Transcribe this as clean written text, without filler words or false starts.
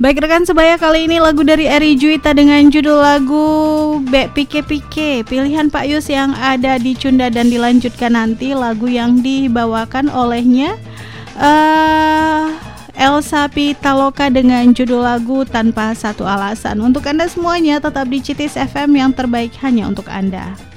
Baik rekan sebaya, kali ini lagu dari Eri Juwita dengan judul lagu Bek Pike Pike. Pilihan Pak Yus yang ada di Cunda dan dilanjutkan nanti lagu yang dibawakan olehnya Elsa Pitaloka dengan judul lagu Tanpa Satu Alasan. Untuk Anda semuanya tetap di Citis FM yang terbaik hanya untuk Anda.